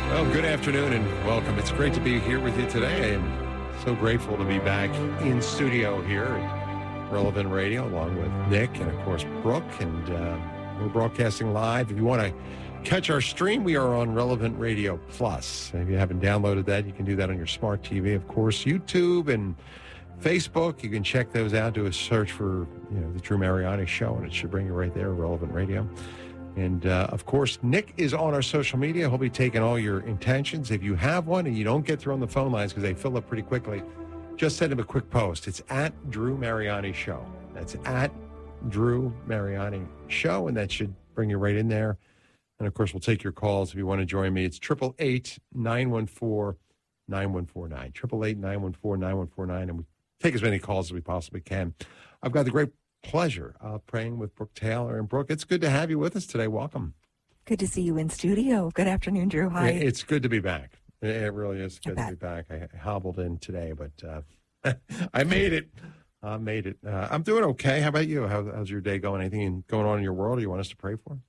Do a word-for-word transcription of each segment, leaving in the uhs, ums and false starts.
Well, good afternoon and welcome. It's great to be here with you today. I am so grateful to be back in studio here at Relevant Radio along with Nick and, of course, Brooke. And uh, we're broadcasting live. If you want to catch our stream, we are on Relevant Radio Plus. If you haven't downloaded that, you can do that on your smart T V. Of course, YouTube and Facebook, you can check those out. Do a search for you know the Drew Mariani Show, and it should bring you right there, Relevant Radio. And, uh, of course, Nick is on our social media. He'll be taking all your intentions. If you have one and you don't get through on the phone lines because they fill up pretty quickly, just send him a quick post. It's at Drew Mariani Show. That's at Drew Mariani Show, and that should bring you right in there. And, of course, we'll take your calls if you want to join me. It's eight eight eight, nine one four, nine one four nine. eight eight eight, nine one four, nine one four nine, and we take as many calls as we possibly can. I've got the great pleasure of praying with Brooke Taylor. And Brooke, it's good to have you with us today. Welcome. Good to see you in studio. Good afternoon, Drew. Hi. It's good to be back. It really is good to be back. I hobbled in today, but uh, I made it. I made it. Uh, I'm doing okay. How about you? How, how's your day going? Anything going on in your world you want us to pray for?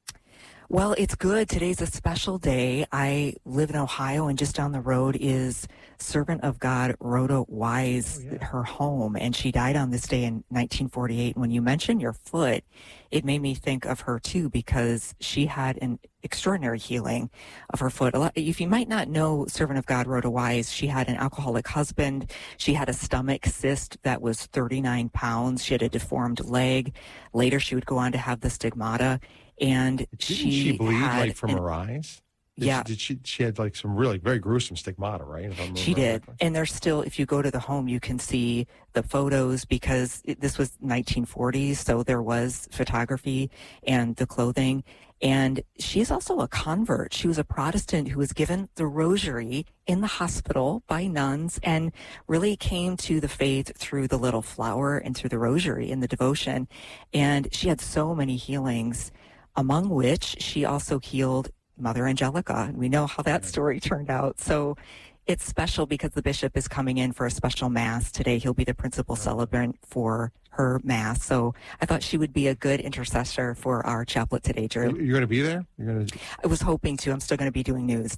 Well, it's good. Today's a special day. I live in Ohio, and just down the road is servant of God Rhoda Wise, oh, yeah. her home, and she died on this day in nineteen forty-eight. When you mentioned your foot, it made me think of her, too, because she had an extraordinary healing of her foot. A lot, if you might not know servant of God Rhoda Wise, she had an alcoholic husband. She had a stomach cyst that was thirty-nine pounds. She had a deformed leg. Later, she would go on to have the stigmata. And Didn't she, she bleed had like from an, her eyes? Did yeah. She, did she, she had like some really very gruesome stigmata, right? She did. Correctly. And there's still, if you go to the home, you can see the photos because it, this was nineteen forties. So there was photography and the clothing. And she's also a convert. She was a Protestant who was given the rosary in the hospital by nuns and really came to the faith through the little flower and through the rosary and the devotion. And she had so many healings, among which she also healed Mother Angelica. And we know how that story turned out. So it's special because the bishop is coming in for a special mass today. He'll be the principal celebrant for her mass. So I thought she would be a good intercessor for our chaplet today, Drew. You're going to be there? You're going to... I was hoping to. I'm still going to be doing news.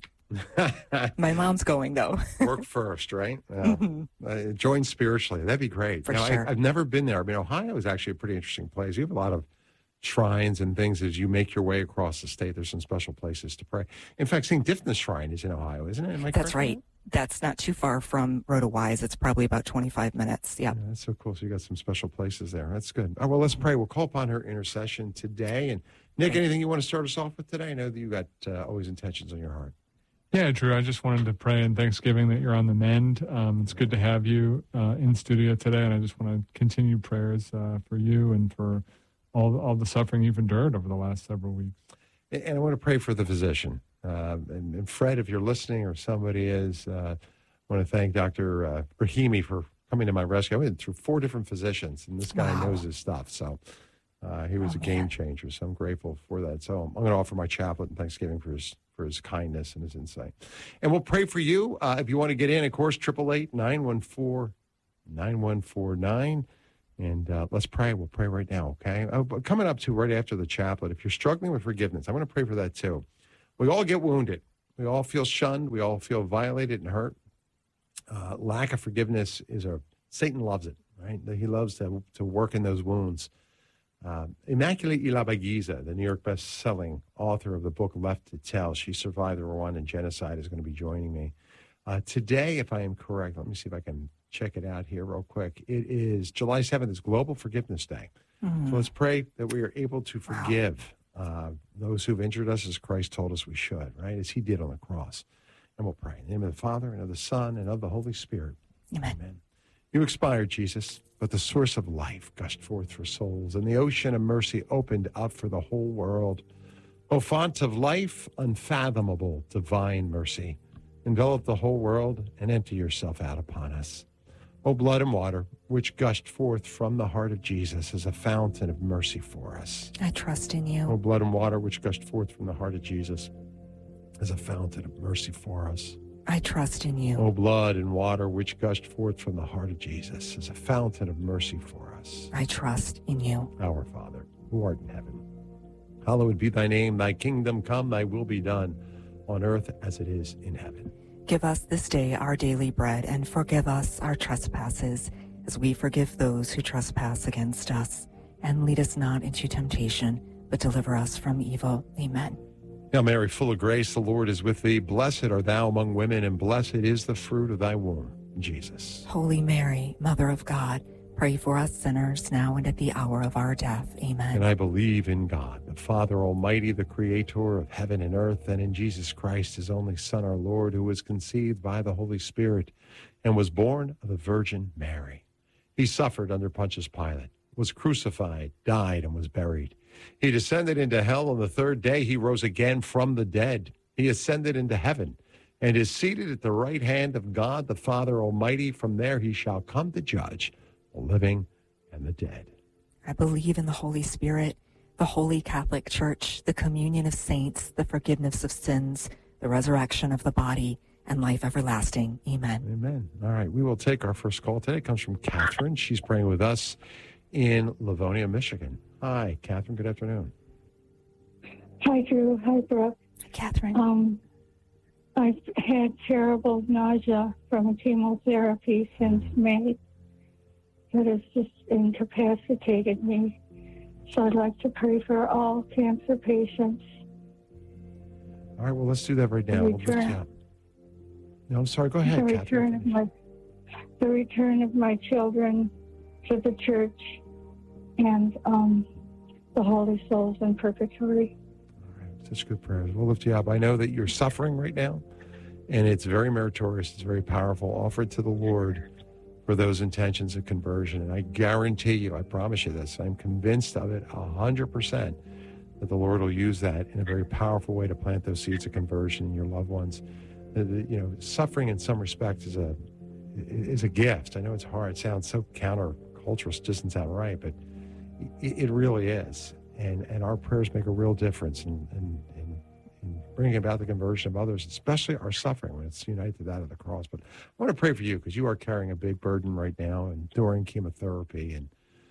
My mom's going, though. Work first, right? Uh, mm-hmm. uh, join spiritually. That'd be great. For now, sure. I, I've never been there. I mean, Ohio is actually a pretty interesting place. You have a lot of shrines and things as you make your way across the state. There's some special places to pray. In fact, Saint Diphnus Shrine is in Ohio, isn't it? Am I That's correct? right. That's not too far from Rhoda Wise. It's probably about twenty-five minutes. Yep. Yeah, that's so cool. So you got some special places there. That's good. Oh, well, let's pray. We'll call upon her intercession today. And Nick, okay. Anything you want to start us off with today? I know that you got uh, always intentions on your heart. Yeah, Drew, I just wanted to pray in Thanksgiving that you're on the mend. Um, it's good to have you uh, in studio today, and I just want to continue prayers uh, for you and for all, all the suffering you've endured over the last several weeks. And, and I want to pray for the physician. Uh, and, and Fred, if you're listening or somebody is, uh, I want to thank Doctor Uh, Brahimi for coming to my rescue. I went through four different physicians, and this guy wow. knows his stuff. So uh, he was oh, a game man. changer, so I'm grateful for that. So I'm going to offer my chaplet and Thanksgiving for his for his kindness and his insight. And we'll pray for you. Uh, if you want to get in, of course, eight eight eight, nine one four, nine one four nine. And uh, let's pray. We'll pray right now, okay? Uh, coming up to right after the chaplet, if you're struggling with forgiveness, I want to pray for that too. We all get wounded. We all feel shunned. We all feel violated and hurt. Uh, lack of forgiveness is a, Satan loves it, right? He loves to, to work in those wounds. Uh, Immaculée Ilibagiza, the New York best-selling author of the book Left to Tell, she survived the Rwandan genocide, is going to be joining me. Uh, today, if I am correct, let me see if I can check it out here real quick. It is July seventh. It's Global Forgiveness Day. Mm-hmm. So let's pray that we are able to forgive wow. uh, those who've injured us as Christ told us we should, right, as he did on the cross. And we'll pray in the name of the Father, and of the Son, and of the Holy Spirit. Amen. Amen. You expired, Jesus, but the source of life gushed forth for souls, and the ocean of mercy opened up for the whole world. O font of life, unfathomable divine mercy, envelop the whole world and empty yourself out upon us. O blood and water, which gushed forth from the heart of Jesus as a fountain of mercy for us. I trust in you. O blood and water, which gushed forth from the heart of Jesus as a fountain of mercy for us. I trust in you. O blood and water, which gushed forth from the heart of Jesus as a fountain of mercy for us. I trust in you. Our Father, who art in heaven, hallowed be thy name. Thy kingdom come, thy will be done, on earth as it is in heaven. Give us this day our daily bread, and forgive us our trespasses, as we forgive those who trespass against us. And lead us not into temptation, but deliver us from evil. Amen. Hail Mary, full of grace, the Lord is with thee. Blessed art thou among women, and blessed is the fruit of thy womb, Jesus. Holy Mary, Mother of God, pray for us sinners, now and at the hour of our death. Amen. And I believe in God, the Father Almighty, the creator of heaven and earth, and in Jesus Christ, his only Son, our Lord, who was conceived by the Holy Spirit and was born of the Virgin Mary. He suffered under Pontius Pilate, was crucified, died, and was buried. He descended into hell. On the third day, he rose again from the dead. He ascended into heaven and is seated at the right hand of God, the Father Almighty. From there, he shall come to judge the living and the dead. I believe in the Holy Spirit, the Holy Catholic Church, the communion of saints, the forgiveness of sins, the resurrection of the body, and life everlasting. Amen. Amen. All right, we will take our first call today. It comes from Catherine. She's praying with us in Livonia, Michigan. Hi, Catherine. Good afternoon. Hi, Drew. Hi, Brooke. Catherine. Um, I've had terrible nausea from chemotherapy since May. It has just incapacitated me. So I'd like to pray for all cancer patients. All right, well, let's do that right now. We'll lift you up. No, I'm sorry. Go ahead, the Catherine. return of my, the return of my children to the church and um, the holy souls in purgatory. All right, such good prayers. We'll lift you up. I know that you're suffering right now, and it's very meritorious. It's very powerful. Offer it to the Lord for those intentions of conversion. And I guarantee you, I promise you this, I'm convinced of it one hundred percent that the Lord will use that in a very powerful way to plant those seeds of conversion in your loved ones. The, the, you know, suffering in some respects is a is a gift. I know it's hard. It sounds so countercultural. It doesn't sound right, but it, it really is. And and our prayers make a real difference in, in, in, in bringing about the conversion of others, especially our suffering when it's united to that of the cross. But I want to pray for you because you are carrying a big burden right now and during chemotherapy, and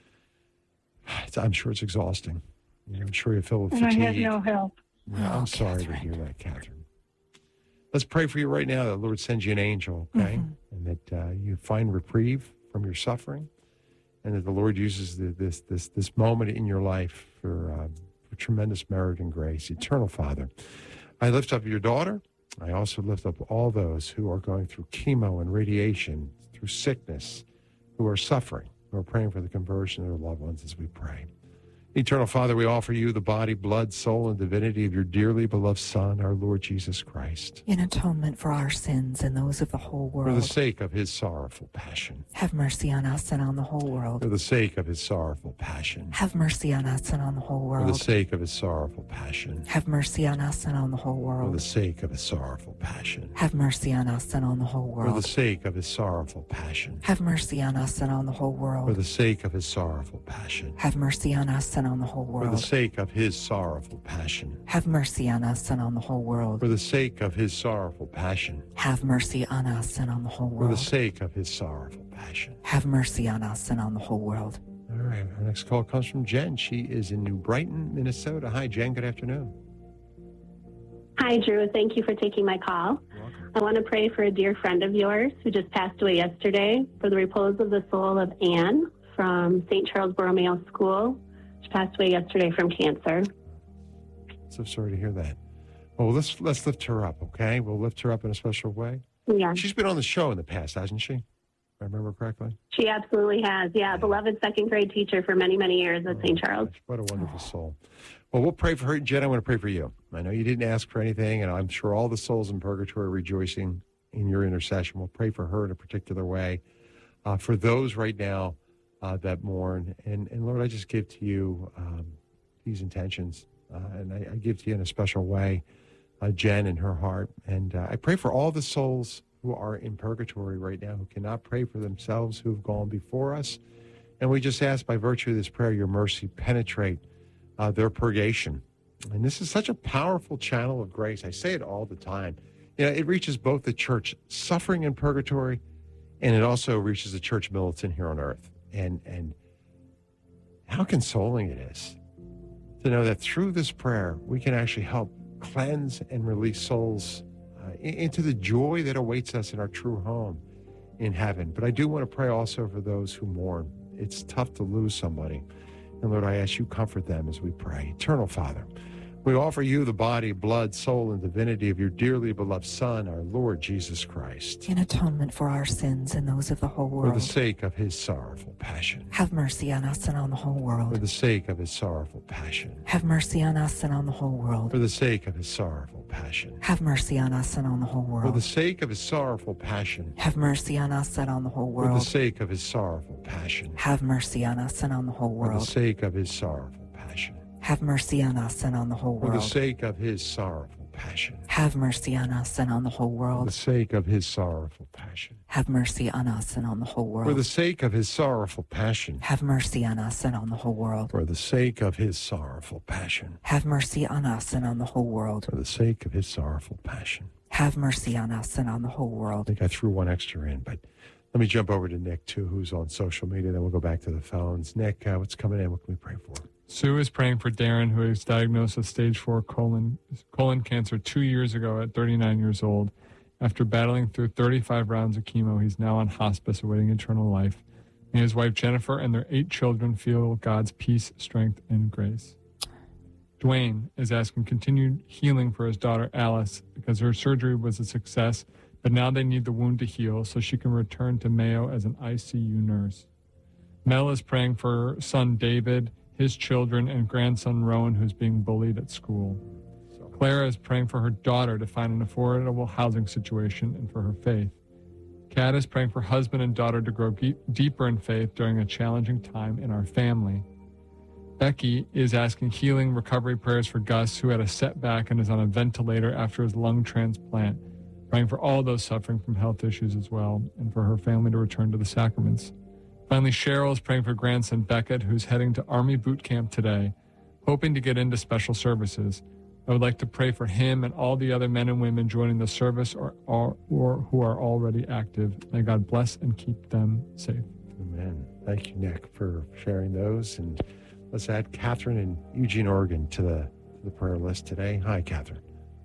it's, I'm sure it's exhausting. I'm sure you're filled with And fatigue. I have no help. Yeah, I'm Oh, sorry Catherine. to hear that, Catherine. Let's pray for you right now that the Lord sends you an angel, okay? Mhm. And that uh, you find reprieve from your suffering, and that the Lord uses the, this this this moment in your life for, uh, for tremendous merit and grace. Eternal Father, I lift up your daughter. I also lift up all those who are going through chemo and radiation, through sickness, who are suffering, who are praying for the conversion of their loved ones as we pray. Eternal Father, we offer you the body, blood, soul, and divinity of your dearly beloved Son, our Lord Jesus Christ, In atonement for our sins and those of the whole for the world, sake of his sorrowful passion. have mercy on us and on the whole world. For the sake of his sorrowful passion. Have mercy on us and on the whole For the world. sake of his sorrowful passion. Have mercy on us and on the whole For the world. sake of his sorrowful passion. Have mercy on us and on the whole For the world. sake of his sorrowful passion. Have mercy on us and on the whole For world. the sake of his sorrowful passion. Have mercy on us and on the whole For the world. sake of his sorrowful passion. Have mercy on us and on the whole world. For the sake of his sorrowful passion. Have mercy on us and on the whole For the world. sake of his sorrowful passion. Have mercy on us and on the whole world. All right, our next call comes from Jen. She is in New Brighton, Minnesota. Hi, Jen. Good afternoon. Hi, Drew. Thank you for taking my call. You're welcome. I want to pray for a dear friend of yours who just passed away yesterday, for the repose of the soul of Anne from Saint Charles Borromeo School. She passed away yesterday from cancer. So sorry to hear that. Well, let's let's lift her up, okay? We'll lift her up in a special way. Yeah, She's been on the show in the past, hasn't she? If I remember correctly. she absolutely has. Yeah, beloved second grade teacher for many, many years at Saint Charles. Gosh, what a wonderful soul. Well, we'll pray for her. Jen, I want to pray for you. I know you didn't ask for anything, and I'm sure all the souls in purgatory are rejoicing in your intercession. We'll pray for her in a particular way. Uh, for those right now uh, that mourn. And, and Lord, I just give to you um, these intentions, uh, and I, I give to you in a special way uh, Jen and her heart. And uh, I pray for all the souls who are in purgatory right now, who cannot pray for themselves, who have gone before us. And we just ask by virtue of this prayer, your mercy penetrate uh, their purgation. And this is such a powerful channel of grace. I say it all the time. You know, it reaches both the church suffering in purgatory, and it also reaches the church militant here on earth. And and how consoling it is to know that through this prayer, we can actually help cleanse and release souls uh, into the joy that awaits us in our true home in heaven. But I do want to pray also for those who mourn. It's tough to lose somebody. And Lord, I ask you comfort them as we pray. Eternal Father, we offer you the body, blood, soul, and divinity of your dearly beloved Son, our Lord Jesus Christ. In atonement for our sins and those of the whole world. For the sake of his sorrowful passion. Have mercy on us and on the whole world. For the sake of his sorrowful passion. Have mercy on us and on the whole world. For the sake of his sorrowful passion. Have mercy on us and on the whole world. For the sake of his sorrowful passion. Have mercy on us and on the whole world. For the sake of his sorrowful passion. Have mercy on us and on the whole world. For the sake of his sorrowful passion. Have mercy on us and on the whole world. For the sake of his sorrowful passion. Have mercy on us and on the whole world. For the sake of his sorrowful passion. Have mercy on us and on the whole world. For the sake of his sorrowful passion. Have mercy on us and on the whole world. For the sake of his sorrowful passion. Have mercy on us and on the whole world. For the sake of his sorrowful passion. Have mercy on us and on the whole world. I think I threw one extra in, but let me jump over to Nick, too, who's on social media. Then we'll go back to the phones. Nick, uh, what's coming in? What can we pray for? Sue is praying for Darren, who is diagnosed with stage four colon colon cancer two years ago at thirty-nine years old. After battling through thirty-five rounds of chemo, he's now on hospice awaiting eternal life. May his wife Jennifer and their eight children feel God's peace, strength, and grace. Dwayne is asking continued healing for his daughter Alice because her surgery was a success, but now they need the wound to heal so she can return to Mayo as an I C U nurse. Mel is praying for her son David, his children, and grandson Rowan, who's being bullied at school. Clara is praying for her daughter to find an affordable housing situation and for her faith. Kat is praying for husband and daughter to grow ge- deeper in faith during a challenging time in our family. Becky is asking healing recovery prayers for Gus, who had a setback and is on a ventilator after his lung transplant, praying for all those suffering from health issues as well, and for her family to return to the sacraments. Finally, Cheryl is praying for grandson Beckett, who's heading to Army boot camp today, hoping to get into special services. I would like to pray for him and all the other men and women joining the service or, or, or who are already active. May God bless and keep them safe. Amen. Thank you, Nick, for sharing those. And let's add Catherine in Eugene, Oregon to the, to the prayer list today. Hi, Catherine.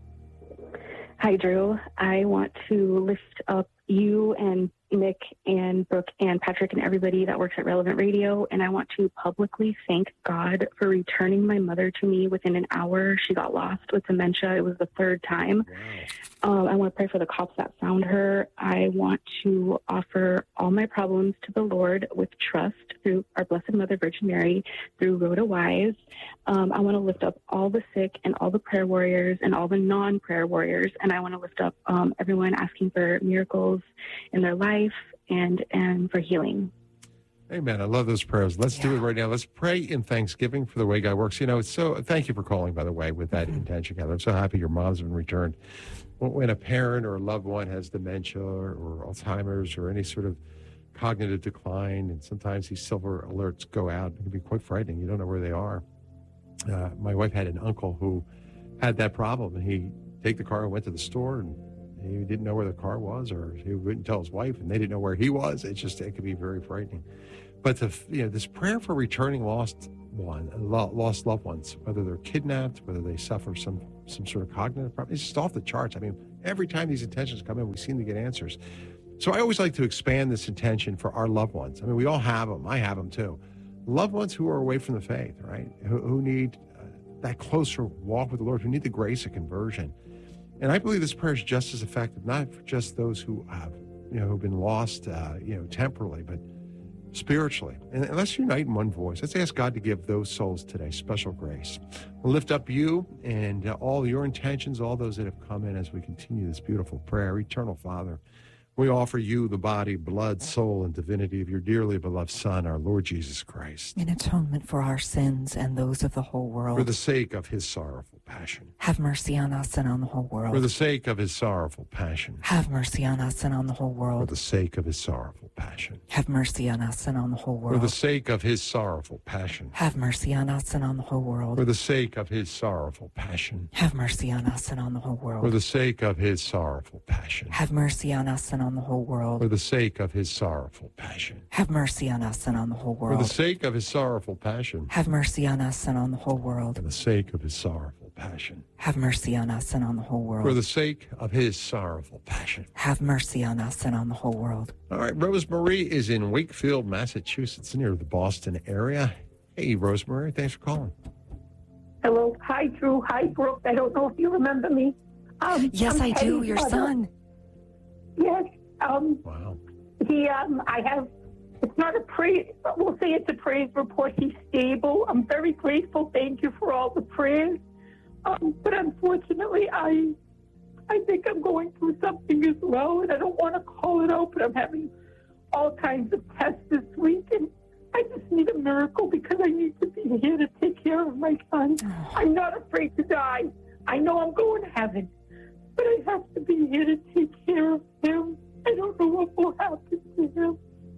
Hi, Drew. I want to lift up you and Nick and Brooke and Patrick and everybody that works at Relevant Radio, and I want to publicly thank God for returning my mother to me within an hour. She got lost with dementia. It was the third time. Wow. Um, I want to pray for the cops that found her. I want to offer all my problems to the Lord with trust through our Blessed Mother Virgin Mary, through Rhoda Wise. Um, I want to lift up all the sick and all the prayer warriors and all the non-prayer warriors, and I want to lift up um, everyone asking for miracles in their life and and for healing. Amen. I love those prayers. Let's yeah. do it right now. Let's pray in thanksgiving for the way God works. You know, it's so, thank you for calling, by the way, with that mm-hmm. intention, Catherine. I'm so happy your mom's been returned. When a parent or a loved one has dementia or, or Alzheimer's or any sort of cognitive decline, and sometimes these silver alerts go out, it can be quite frightening. You don't know where they are. Uh, my wife had an uncle who had that problem, and he take the car and went to the store, and he didn't know where the car was, or he wouldn't tell his wife, and they didn't know where he was. It just, it could be very frightening. But the, you know, this prayer for returning lost one, lost loved ones, whether they're kidnapped, whether they suffer some, some sort of cognitive problem, it's just off the charts. I mean, every time these intentions come in, we seem to get answers. So I always like to expand this intention for our loved ones. I mean, we all have them. I have them too. Loved ones who are away from the faith, right? Who, who need uh, that closer walk with the Lord, who need the grace of conversion. And I believe this prayer is just as effective, not for just those who have, you know, who've been lost, uh, you know, temporally, but spiritually. And let's unite in one voice. Let's ask God to give those souls today special grace. We'll lift up you and uh, all your intentions, all those that have come in as we continue this beautiful prayer. Eternal Father, we offer you the body, blood, soul, and divinity of your dearly beloved Son, our Lord Jesus Christ. In atonement for our sins and those of the whole world. For the sake of his sorrowful passion. Have mercy on us and on the whole world. For the sake of his sorrowful passion. Have mercy on us and on the whole world. For the sake of his sorrowful passion. Have mercy on us and on the whole world. For the sake of his sorrowful passion. Have mercy on us and on the whole world. For the sake of his sorrowful passion. Have mercy on us and on the whole world. For the sake of his sorrowful passion. Have mercy on us and on the whole world. For the sake of his sorrowful passion. Have mercy on us and on the whole world. For the sake of his sorrowful passion. Have mercy on us and on the whole world. For the sake of his sorrowful passion. passion. Have mercy on us and on the whole world. For the sake of his sorrowful passion. Have mercy on us and on the whole world. All right, Rosemary is in Wakefield, Massachusetts, near the Boston area. Hey, Rosemary, thanks for calling. Hello. Hi, Drew. Hi, Brooke. I don't know if you remember me. Um, yes, I'm I do. Your mother. son. Yes. Um, wow. He, um, I have, it's not a praise, we'll say it's a praise report. He's stable. I'm very grateful. Thank you for all the prayers. Um, but unfortunately, I, I think I'm going through something as well, and I don't want to call it out, but I'm having all kinds of tests this week, and I just need a miracle because I need to be here to take care of my son. Oh. I'm not afraid to die. I know I'm going to heaven, but I have to be here to take care of him. I don't know what will happen to him.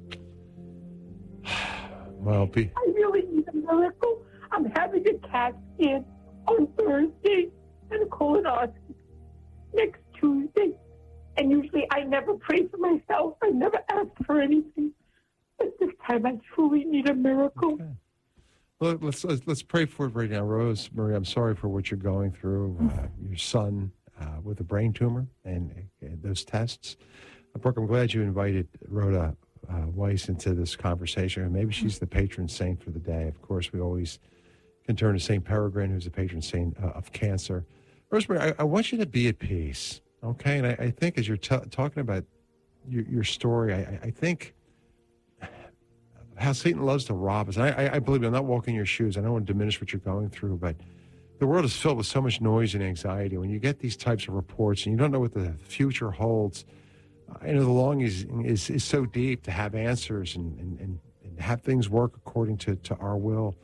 Well, be... I really need a miracle. I'm having a CAT scan on Thursday and a colonoscopy next Tuesday. And usually I never pray for myself. I never ask for anything. But this time I truly need a miracle. Okay. Well, let's, let's let's pray for it right now. Rose, Marie, I'm sorry for what you're going through. Uh, your son uh, with a brain tumor and, and those tests. Uh, Brooke, I'm glad you invited Rhoda uh, Weiss into this conversation. And maybe she's the patron saint for the day. Of course, we always can turn to Saint Peregrine, who's the patron saint uh, of cancer. Rosemary, I, I want you to be at peace, okay? And I, I think as you're t- talking about your, your story, I, I think how Satan loves to rob us. I, I, I believe, I'm not walking your shoes. I don't want to diminish what you're going through, but the world is filled with so much noise and anxiety. When you get these types of reports and you don't know what the future holds, uh, you know, the longing is, is, is so deep to have answers and, and, and, and have things work according to, to our will.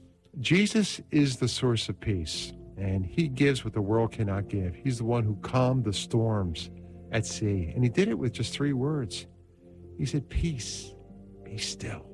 Jesus is the source of peace, and he gives what the world cannot give. He's the one who calmed the storms at sea, and he did it with just three words. He said, peace, be still.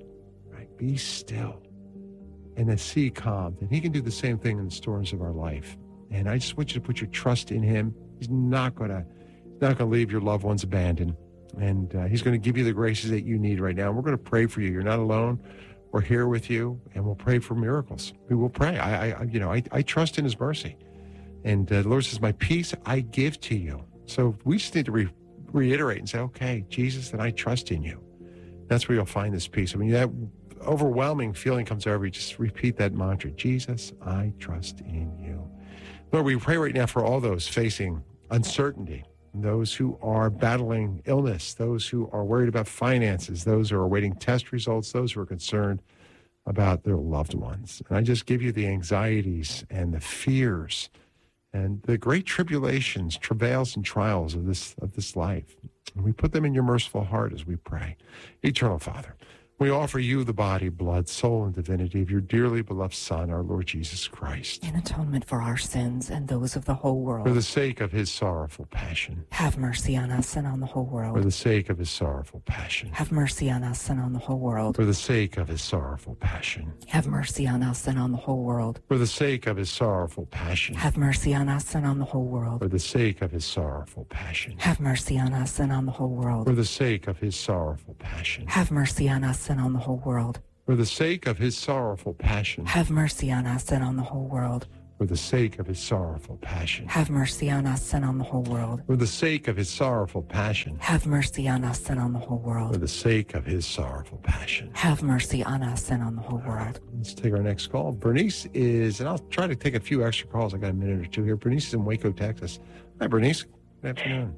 Be still. And the sea calmed. And he can do the same thing in the storms of our life. And I just want you to put your trust in him. He's not going to not going to leave your loved ones abandoned. And uh, he's going to give you the graces that you need right now. And we're going to pray for you. You're not alone. We're here with you, and we'll pray for miracles. We will pray. I, I you know, I, I trust in his mercy. And uh, the Lord says, my peace I give to you. So we just need to re- reiterate and say, okay, Jesus, and I trust in you. That's where you'll find this peace. I mean, that overwhelming feeling comes over you, just repeat that mantra, Jesus, I trust in you. Lord, we pray right now for all those facing uncertainty, those who are battling illness, those who are worried about finances, those who are awaiting test results, those who are concerned about their loved ones. And I just give you the anxieties and the fears and the great tribulations, travails, and trials of this of this life. And we put them in your merciful heart as we pray. Eternal Father, we offer you the body, blood, soul, and divinity of your dearly beloved Son, our Lord Jesus Christ. In atonement for our sins and those of the whole world. For the sake of his sorrowful passion. Have mercy on us and on the whole world. For the sake of his sorrowful passion. Have mercy on us and on the whole world. For the sake of his sorrowful passion. Have mercy on us and on the whole world. For the sake of his sorrowful passion. Have mercy on us and on the whole world. For the sake of his sorrowful passion. Have mercy on us and on the whole world. For the sake of his sorrowful passion. Have mercy on us and on the whole world. For the sake of his sorrowful passion. Have mercy on us and on the whole world. For the sake of his sorrowful passion. Have mercy on us and on the whole world. For the sake of his sorrowful passion. Have mercy on us and on the whole world. For the sake of his sorrowful passion. Have mercy on us and on the whole world. Let's take our next call. Bernice is, and I'll try to take a few extra calls. I got a minute or two here. Bernice is in Waco, Texas. Hi, Bernice. Good afternoon.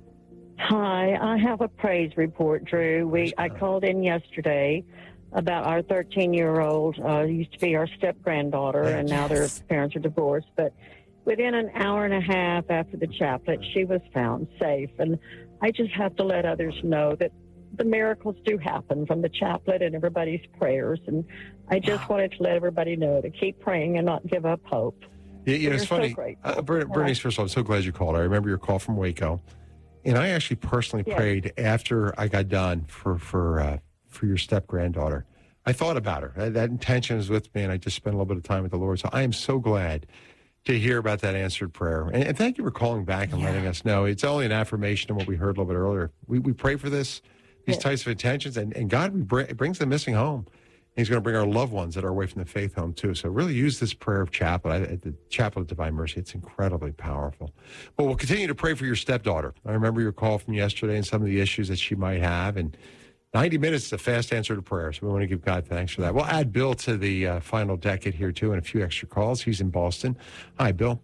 Hi, I have a praise report, Drew. We I called in yesterday about our thirteen-year-old, uh, used to be our step-granddaughter, and now their parents are divorced. But within an hour and a half after the chaplet, she was found safe. And I just have to let others know that the miracles do happen from the chaplet and everybody's prayers. And I just wow. wanted to let everybody know to keep praying and not give up hope. Yeah, you know, it's funny. So uh, Ber- Bernice, first of all, I'm so glad you called. I remember your call from Waco. And I actually personally yes. prayed after I got done for, for, uh, for your step-granddaughter. I thought about her. That, that intention is with me, and I just spent a little bit of time with the Lord. So I am so glad to hear about that answered prayer. And, and thank you for calling back and yeah. letting us know. It's only an affirmation of what we heard a little bit earlier. We we pray for this, these yeah. types of intentions, and, and God br- brings the missing home. He's going to bring our loved ones that are away from the faith home, too. So really use this prayer of chapel, at the Chapel of Divine Mercy. It's incredibly powerful. But we'll continue to pray for your stepdaughter. I remember your call from yesterday and some of the issues that she might have. And ninety minutes is a fast answer to prayer, so we want to give God thanks for that. We'll add Bill to the uh, final decade here, too, and a few extra calls. He's in Boston. Hi, Bill.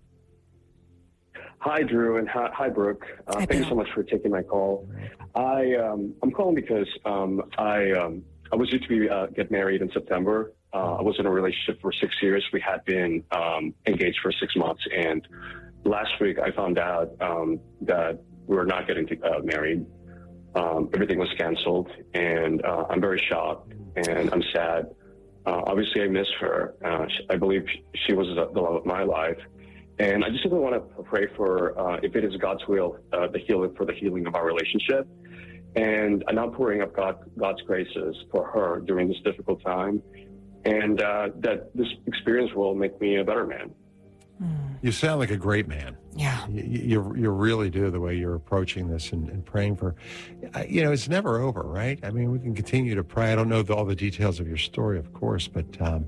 Hi, Drew, and hi, hi Brooke. Uh, hi, thank Bill. you so much for taking my call. I, um, I'm calling because um, I um, I was due to be, uh, get married in September. Uh, I was in a relationship for six years. We had been um, engaged for six months, and last week I found out um, that we were not getting to, uh, married. Um, everything was canceled, and uh, I'm very shocked, and I'm sad. Uh, obviously, I miss her. Uh, I believe she was the love of my life. And I just simply want to pray for, uh, if it is God's will, uh, the healing for the healing of our relationship. And I'm not pouring up God, God's graces for her during this difficult time. And uh, that this experience will make me a better man. You sound like a great man. Yeah. You, you, you really do, the way you're approaching this and, and praying for, you know, it's never over, right? I mean, we can continue to pray. I don't know the, all the details of your story, of course, but um,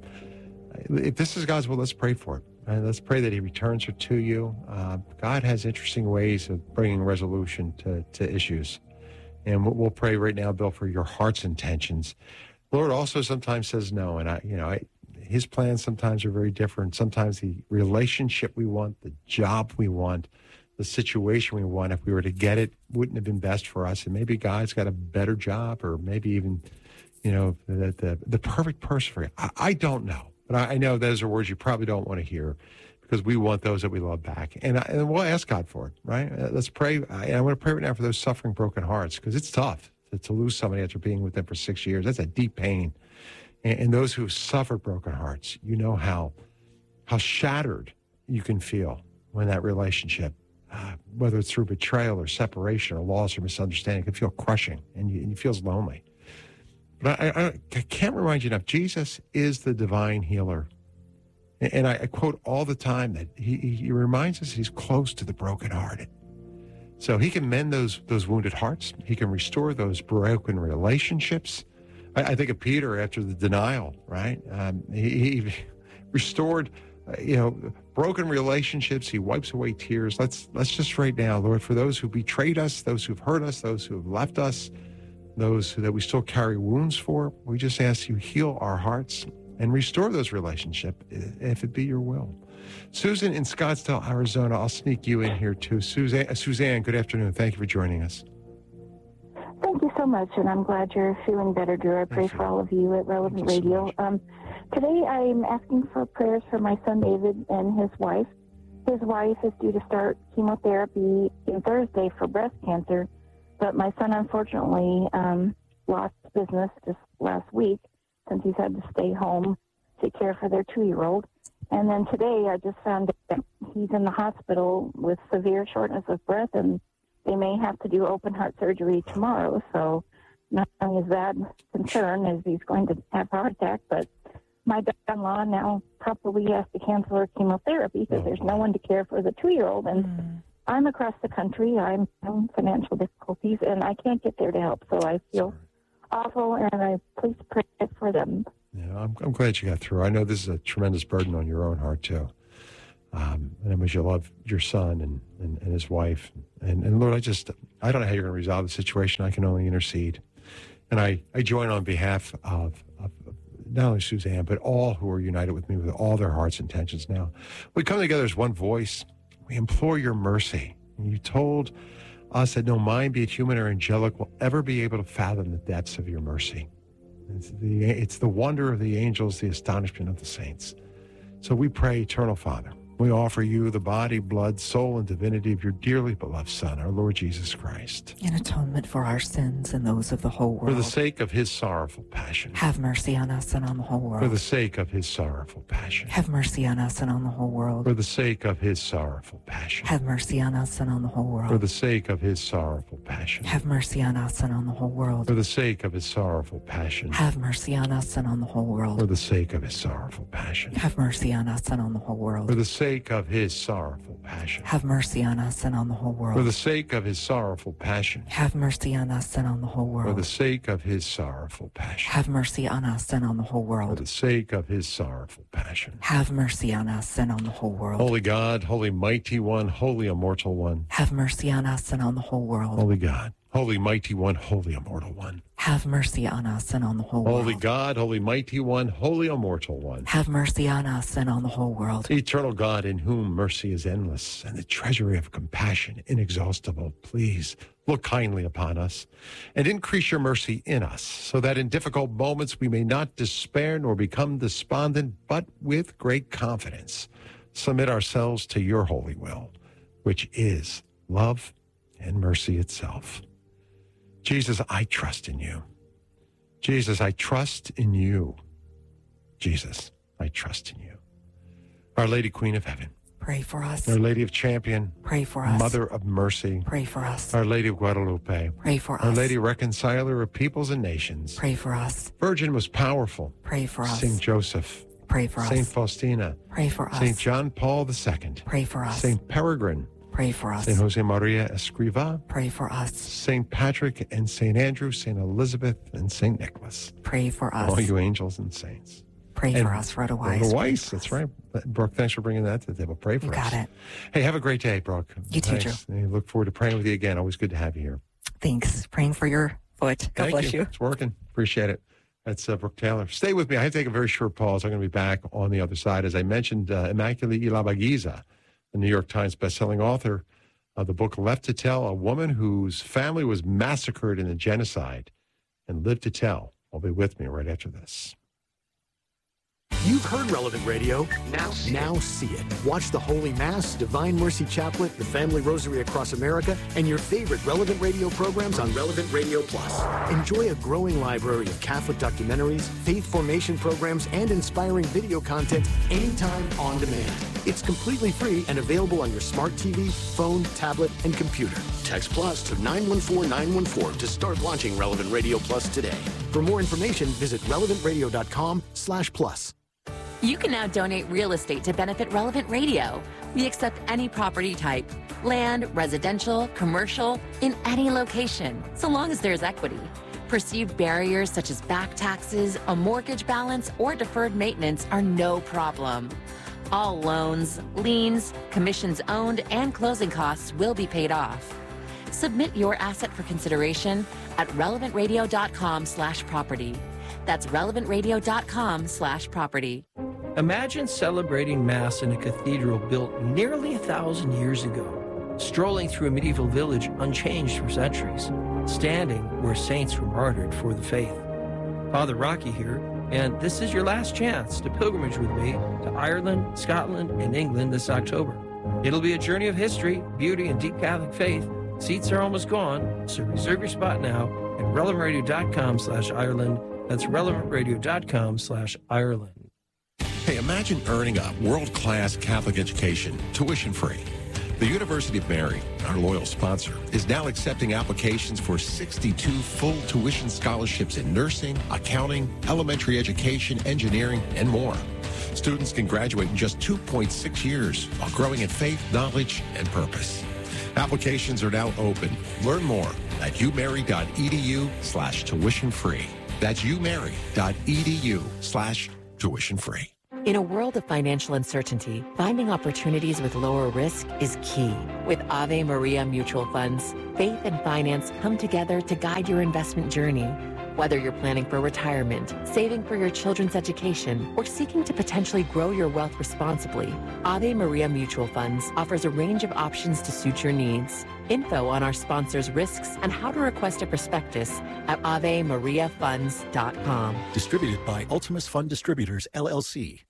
if this is God's will, let's pray for it. And let's pray that he returns her to you. Uh, God has interesting ways of bringing resolution to, to issues. And we'll, we'll pray right now, Bill, for your heart's intentions. Lord also sometimes says no. And, I, you know, I, his plans sometimes are very different. Sometimes the relationship we want, the job we want, the situation we want, if we were to get it, wouldn't have been best for us. And maybe God's got a better job, or maybe even, you know, the, the, the perfect person for you. I, I don't know. But I know those are words you probably don't want to hear, because we want those that we love back. And, I, and we'll ask God for it, right? Uh, let's pray. I, I want to pray right now for those suffering, broken hearts, because it's tough to, to lose somebody after being with them for six years. That's a deep pain. And, and those who've suffered broken hearts, you know how, how shattered you can feel when that relationship, uh, whether it's through betrayal or separation or loss or misunderstanding, can feel crushing, and you, and you feel lonely. But I, I, I can't remind you enough, Jesus is the divine healer. And, and I, I quote all the time that he, he reminds us he's close to the brokenhearted. So he can mend those those wounded hearts. He can restore those broken relationships. I, I think of Peter after the denial, right? Um, he, he restored, uh, you know, broken relationships. He wipes away tears. Let's, let's just right now, Lord, for those who betrayed us, those who've hurt us, those who have left us, those that we still carry wounds for, we just ask you heal our hearts and restore those relationships, if it be your will. Susan in Scottsdale, Arizona, I'll sneak you in here too. Suzanne, Suzanne, good afternoon. Thank you for joining us. Thank you so much, and I'm glad you're feeling better, Drew. I pray for all of you at Relevant Radio. So um, today I'm asking for prayers for my son David and his wife. His wife is due to start chemotherapy on Thursday for breast cancer. But my son, unfortunately, um, lost business just last week since he's had to stay home to care for their two-year-old. And then today I just found that he's in the hospital with severe shortness of breath, and they may have to do open heart surgery tomorrow. So not only is that concern as he's going to have a heart attack, but my daughter-in-law now probably has to cancel her chemotherapy because there's no one to care for the two-year-old. And mm. I'm across the country. I'm in financial difficulties, and I can't get there to help. So I feel Sorry. awful, and I please pray for them. Yeah, I'm, I'm glad you got through. I know this is a tremendous burden on your own heart, too. Um, and I wish you love your son and, and, and his wife. And, and Lord, I just, I don't know how you're going to resolve the situation. I can only intercede. And I, I join on behalf of, of not only Suzanne, but all who are united with me with all their hearts' intentions now. We come together as one voice. We implore your mercy. And you told us that no mind, be it human or angelic, will ever be able to fathom the depths of your mercy. It's the, it's the wonder of the angels, the astonishment of the saints. So we pray, Eternal Father, we offer you the body, blood, soul, and divinity of your dearly beloved Son, our Lord Jesus Christ. In atonement for our sins and those of the whole world. For the sake of his sorrowful passion. Have mercy on us and on the whole world. For the sake of his sorrowful passion. Have mercy on us and on the whole world. For the sake of his sorrowful passion. Have mercy on us and on the whole world. For the sake of his sorrowful passion. passion. Have mercy on us and on the whole world. For the sake of his sorrowful passion. Have mercy on us and on the whole world. For the sake of his sorrowful passion. Have mercy on us and on the whole world. For the sake of his sorrowful passion. Have mercy on us and on the whole world. For the sake of his sorrowful passion. Have mercy on us and on the whole world. For the sake of his sorrowful passion. Have mercy on us and on the whole For world. the sake of his sorrowful passion. Have mercy on us and on the whole world. Holy God, holy mighty one, holy immortal one. Have mercy on us and on the whole world. Holy God, holy mighty one, holy immortal one. Have mercy on us and on the whole world. Holy God, holy mighty one, holy immortal one. Have mercy on us and on the whole world. Eternal God, in whom mercy is endless and the treasury of compassion inexhaustible, please look kindly upon us and increase your mercy in us, so that in difficult moments we may not despair nor become despondent, but with great confidence submit ourselves to your holy will, which is love and mercy itself. Jesus, I trust in you. Jesus, I trust in you. Jesus, I trust in you. Our Lady, Queen of Heaven. Pray for us. Our Lady of Champion. Pray for us. Mother of Mercy. Pray for us. Our Lady of Guadalupe. Pray for Our us. Lady Reconciler of Peoples and Nations. Pray for us. Virgin most powerful. Pray for us. Saint Joseph. Pray for Saint us. Faustina. Pray for us. Saint John Paul the Second. Pray for us. Saint Peregrine. Pray for us. Saint Jose Maria Escriva. Pray for us. Saint Patrick and Saint Andrew, Saint Elizabeth and Saint Nicholas. Pray for us. All you angels and saints. Pray And for us, Rhoda Weiss. Rhoda Weiss, that's right. Brooke, thanks for bringing that to the table. Pray for You us. got it. Hey, have a great day, Brooke. You too, Thanks. I look forward to praying with you again. Always good to have you here. Thanks. Praying for your foot. God Thank bless you. It's working. Appreciate it. That's uh, Brooke Taylor. Stay with me. I have to take a very short pause. I'm going to be back on the other side. As I mentioned, uh, Immaculée Ilibagiza, the New York Times bestselling author of the book Left to Tell, a woman whose family was massacred in a genocide and lived to tell. Will be with me right after this. You've heard Relevant Radio. Now see, now see it. Watch the Holy Mass, Divine Mercy Chaplet, the Family Rosary Across America, and your favorite Relevant Radio programs on Relevant Radio Plus. Enjoy a growing library of Catholic documentaries, faith formation programs, and inspiring video content anytime on demand. It's completely free and available on your smart T V, phone, tablet, and computer. Text Plus to nine one four nine one four to start launching Relevant Radio Plus today. For more information, visit relevant radio dot com slash plus. You can now donate real estate to benefit Relevant Radio. We accept any property type, land, residential, commercial, in any location, so long as there's equity. Perceived barriers such as back taxes, a mortgage balance, or deferred maintenance are no problem. All loans, liens, commissions owned, and closing costs will be paid off. Submit your asset for consideration at relevant radio dot com slash property. That's relevant radio dot com slash property. Imagine celebrating Mass in a cathedral built nearly a thousand years ago, strolling through a medieval village unchanged for centuries, standing where saints were martyred for the faith. Father Rocky here, and this is your last chance to pilgrimage with me to Ireland, Scotland, and England this October. It'll be a journey of history, beauty, and deep Catholic faith. Seats are almost gone, so reserve your spot now at relevant radio dot com slash Ireland. That's relevant radio dot com slash Ireland. Hey, imagine earning a world-class Catholic education, tuition-free. The University of Mary, our loyal sponsor, is now accepting applications for sixty-two full tuition scholarships in nursing, accounting, elementary education, engineering, and more. Students can graduate in just two point six years while growing in faith, knowledge, and purpose. Applications are now open. Learn more at umary.edu slash tuition free. That's umary.edu slash tuition free. In a world of financial uncertainty, finding opportunities with lower risk is key. With Ave Maria Mutual Funds, faith and finance come together to guide your investment journey. Whether you're planning for retirement, saving for your children's education, or seeking to potentially grow your wealth responsibly, Ave Maria Mutual Funds offers a range of options to suit your needs. Info on our sponsors' risks and how to request a prospectus at ave maria funds dot com. Distributed by Ultimus Fund Distributors, L L C.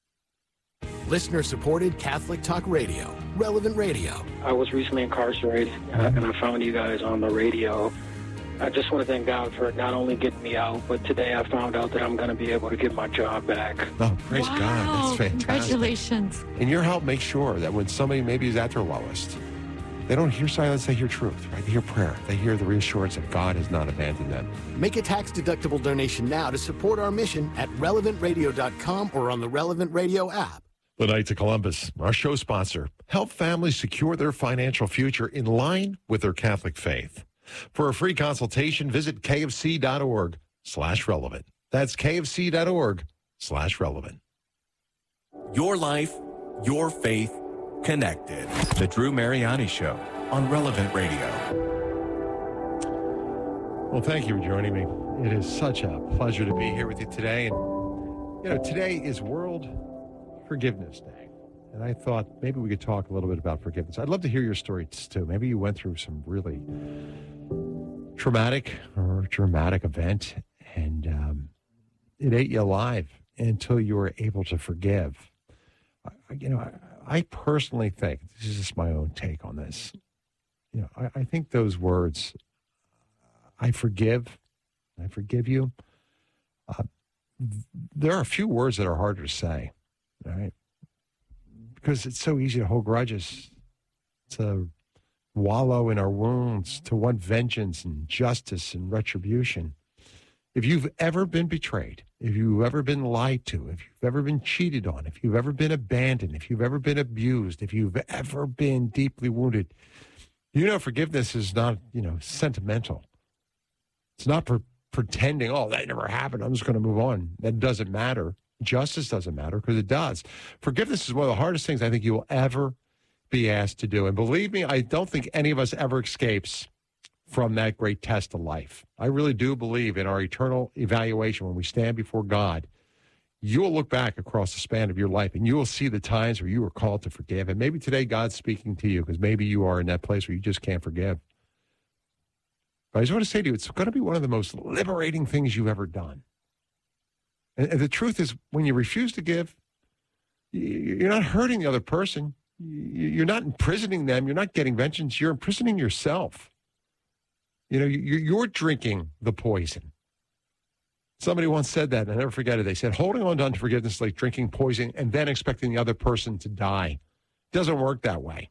Listener-supported Catholic Talk Radio, Relevant Radio. I was recently incarcerated, uh, and I found you guys on the radio. I just want to thank God for not only getting me out, but today I found out that I'm going to be able to get my job back. Oh, praise wow, God. That's fantastic. Congratulations. And your help makes sure that when somebody maybe is at their lowest, They don't hear silence, they hear truth, right? They hear prayer. They hear the reassurance that God has not abandoned them. Make a tax-deductible donation now to support our mission at relevant radio dot com or on the Relevant Radio app. The Knights of Columbus, our show sponsor, help families secure their financial future in line with their Catholic faith. For a free consultation, visit kfc.org slash relevant. That's kfc.org slash relevant. Your life, your faith, connected. The Drew Mariani Show on Relevant Radio. Well, thank you for joining me. It is such a pleasure to be here with you today. And, you know, today is World Forgiveness Day. And I thought maybe we could talk a little bit about forgiveness. I'd love to hear your stories, too. Maybe you went through some really traumatic or dramatic event, and um, it ate you alive until you were able to forgive. I, you know, I, I personally think, this is just my own take on this, you know, I, I think those words, I forgive, I forgive you, uh, there are a few words that are harder to say, right? Because it's so easy to hold grudges, to wallow in our wounds, to want vengeance and justice and retribution. If you've ever been betrayed, if you've ever been lied to, if you've ever been cheated on, if you've ever been abandoned, if you've ever been abused, if you've ever been deeply wounded, you know forgiveness is not, you know, sentimental. It's not for pretending, oh, that never happened, I'm just going to move on. That doesn't matter. Justice doesn't matter, because it does. Forgiveness is one of the hardest things I think you will ever be asked to do. And believe me, I don't think any of us ever escapes from that great test of life. I really do believe in our eternal evaluation when we stand before God. You will look back across the span of your life, and you will see the times where you were called to forgive. And maybe today God's speaking to you, because maybe you are in that place where you just can't forgive. But I just want to say to you, it's going to be one of the most liberating things you've ever done. And, and the truth is, when you refuse to give, you're not hurting the other person. You're not imprisoning them. You're not getting vengeance. You're imprisoning yourself. You know, you're drinking the poison. Somebody once said that, and I never forget it. They said, holding on to unforgiveness is like drinking poison and then expecting the other person to die. It doesn't work that way.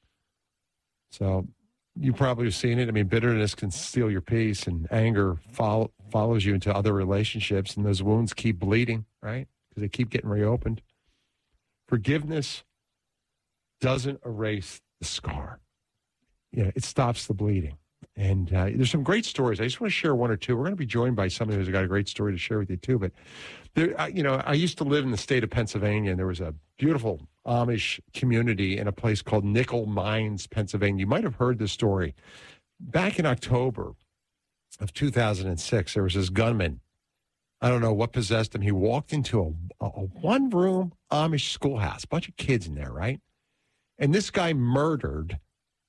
So you probably have seen it. I mean, bitterness can steal your peace, and anger follow, follows you into other relationships, and those wounds keep bleeding, right? Because they keep getting reopened. Forgiveness doesn't erase the scar. You know, it stops the bleeding. And uh, there's some great stories. I just want to share one or two. We're going to be joined by somebody who's got a great story to share with you, too. But, there, uh, you know, I used to live in the state of Pennsylvania, and there was a beautiful Amish community in a place called Nickel Mines, Pennsylvania. You might have heard this story. Back in October of two thousand six, there was this gunman. I don't know what possessed him. He walked into a, a one-room Amish schoolhouse, a bunch of kids in there, right? And this guy murdered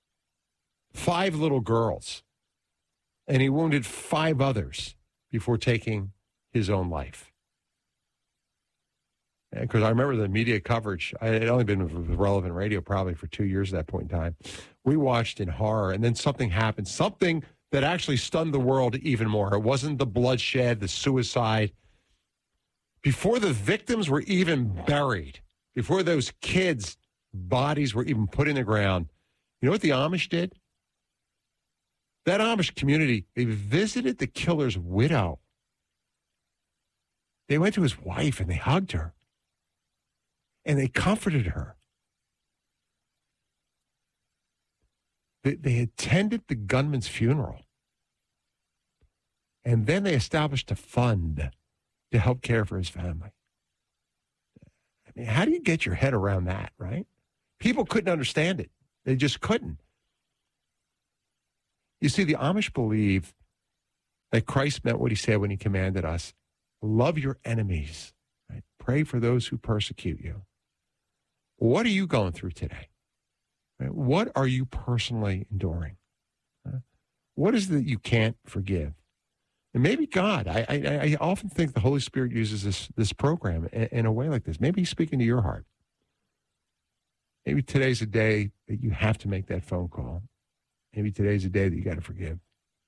five little girls, and he wounded five others before taking his own life. Because I remember the media coverage. I had only been with Relevant Radio probably for two years at that point in time. We watched in horror, and then something happened, something that actually stunned the world even more. It wasn't the bloodshed, the suicide. Before the victims were even buried, before those kids' bodies were even put in the ground, you know what the Amish did? That Amish community, they visited the killer's widow. They went to his wife and they hugged her. And they comforted her. They, they attended the gunman's funeral. And then they established a fund to help care for his family. I mean, how do you get your head around that, right? People couldn't understand it. They just couldn't. You see, the Amish believe that Christ meant what he said when he commanded us, love your enemies, right? Pray for those who persecute you. What are you going through today? Right? What are you personally enduring? Huh? What is it that you can't forgive? And maybe God, I, I, I often think the Holy Spirit uses this, this program in, in a way like this. Maybe he's speaking to your heart. Maybe today's a day that you have to make that phone call. Maybe today's a day that you got to forgive.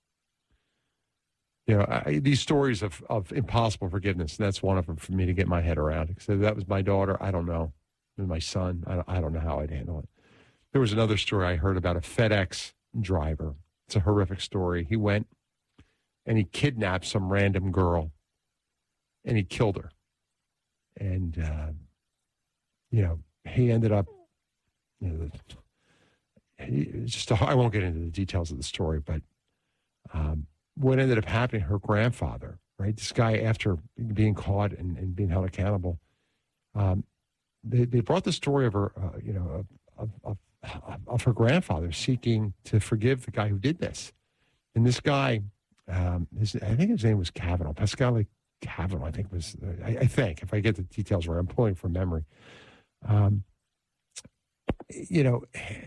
You know, I, these stories of, of impossible forgiveness, and that's one of them for me to get my head around. So that was my daughter. I don't know. It was my son. I don't, I don't know how I'd handle it. There was another story I heard about a FedEx driver. It's a horrific story. He went and he kidnapped some random girl and he killed her. And, uh, you know, he ended up, you know, he, just a, I won't get into the details of the story, but um, what ended up happening, her grandfather, right? This guy, after being caught and, and being held accountable, um, they, they brought the story of her, uh, you know, of, of, of her grandfather seeking to forgive the guy who did this. And this guy, um, his, I think his name was Kavanaugh, Pascal Kavanaugh, I think was, I, I think, if I get the details right, I'm pulling from memory. Um, you know,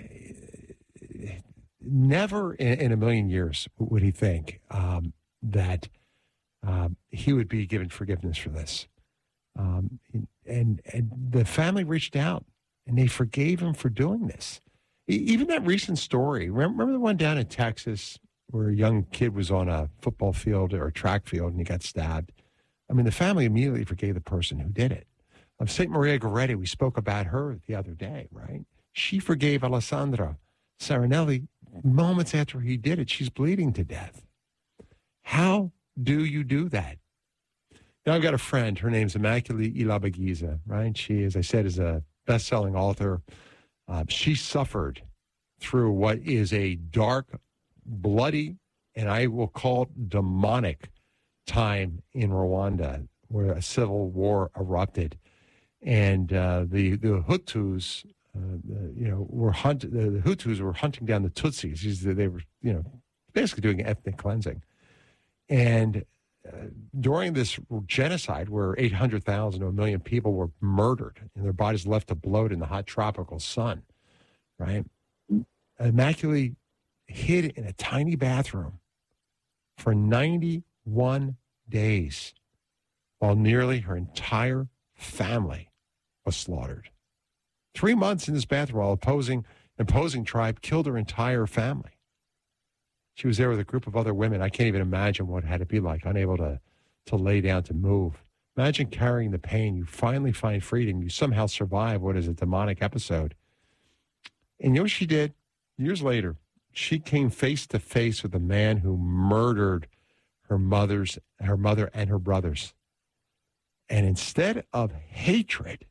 never in, in a million years would he think um, that um, he would be given forgiveness for this. Um, and, and the family reached out and they forgave him for doing this. Even that recent story, remember, remember the one down in Texas where a young kid was on a football field or a track field and he got stabbed? I mean, the family immediately forgave the person who did it. Of Saint Maria Goretti, we spoke about her the other day, right? She forgave Alessandra Saranelli moments after he did it. She's bleeding to death. How do you do that? Now, I've got a friend. Her name's Immaculée Ilibagiza, right? She, as I said, is a best-selling author. Uh, she suffered through what is a dark, bloody, and I will call it demonic time in Rwanda, where a civil war erupted, and uh, the the Hutus, uh, the, you know, were hunt the, the Hutus were hunting down the Tutsis. They were, you know, basically doing ethnic cleansing, and uh, during this genocide, where eight hundred thousand to a million people were murdered and their bodies left to bloat in the hot tropical sun, right? Immaculée hid in a tiny bathroom for ninety-one days while nearly her entire family was slaughtered. Three months in this bathroom while opposing opposing tribe killed her entire family. She was there with a group of other women. I can't even imagine what it had to be like, unable to, to lay down, to move. Imagine carrying the pain. You finally find freedom. You somehow survive what is a demonic episode. And you know what she did? Years later, she came face to face with a man who murdered her mother's, her mother and her brothers. And instead of hatred,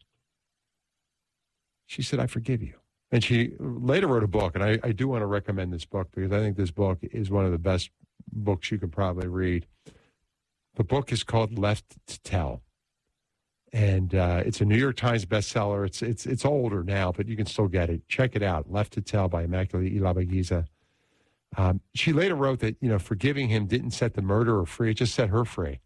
she said, I forgive you. And she later wrote a book, and I, I do want to recommend this book because I think this book is one of the best books you could probably read. The book is called Left to Tell. And uh, it's a New York Times bestseller. It's it's it's older now, but you can still get it. Check it out, Left to Tell by Immaculée Ilibagiza. Um, she later wrote that, you know, forgiving him didn't set the murderer free. It just set her free.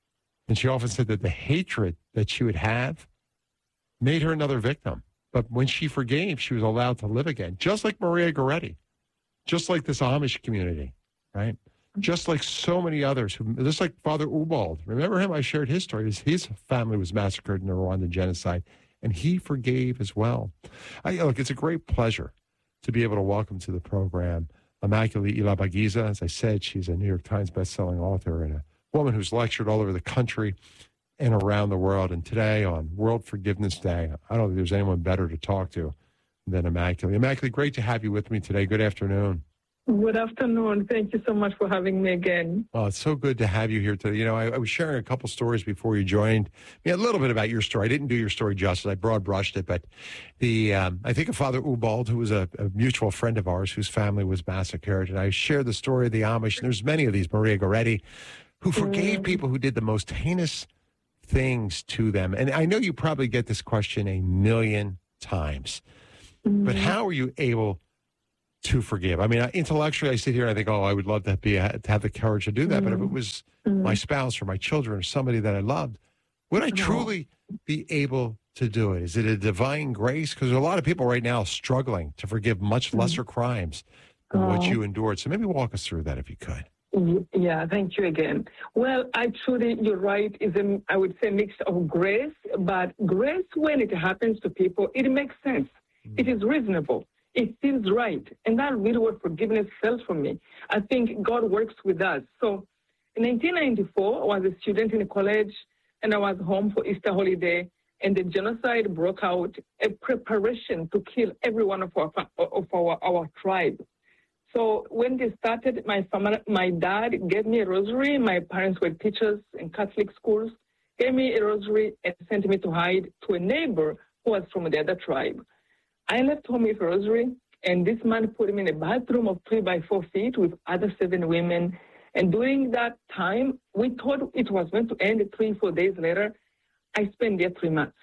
And she often said that the hatred that she would have made her another victim. But when she forgave, she was allowed to live again, just like Maria Goretti, just like this Amish community, right? Just like so many others, who, just like Father Ubald. Remember him? I shared his story. His, his family was massacred in the Rwandan genocide, and he forgave as well. I, look, it's a great pleasure to be able to welcome to the program Immaculée Ilibagiza. As I said, she's a New York Times bestselling author and a woman who's lectured all over the country and around the world. And today on World Forgiveness Day, I don't think there's anyone better to talk to than Immaculée. Immaculée, great to have you with me today. Good afternoon. Good afternoon. Thank you so much for having me again. Well, it's so good to have you here today. You know, I, I was sharing a couple stories before you joined. I mean, a little bit about your story. I didn't do your story justice. I broad brushed it, but the um, I think of Father Ubald, who was a, a mutual friend of ours, whose family was massacred, and I shared the story of the Amish. And there's many of these, Maria Goretti, who forgave mm. people who did the most heinous things to them. And I know you probably get this question a million times, mm. but how are you able to forgive? I mean, intellectually, I sit here and I think, oh, I would love to be to have the courage to do that. Mm. But if it was mm. my spouse or my children or somebody that I loved, would I truly be able to do it? Is it a divine grace? Because there are a lot of people right now struggling to forgive much lesser mm. crimes than oh. what you endured. So maybe walk us through that if you could. Yeah, thank you again. Well, actually, you're right. Is a, I would say, mix of grace. But grace, when it happens to people, it makes sense. Mm. It is reasonable. It seems right. And that's really what forgiveness felt for me. I think God works with us. So in nineteen ninety-four, I was a student in college, and I was home for Easter holiday. and the genocide broke out, a preparation to kill every one of our of our, our tribe. So when they started, my family, my dad gave me a rosary. My parents were teachers in Catholic schools, gave me a rosary and sent me to hide to a neighbor who was from the other tribe. I left home with a rosary, and this man put me in a bathroom of three by four feet with other seven women. And during that time, we thought it was going to end three, four days later. I spent there three months.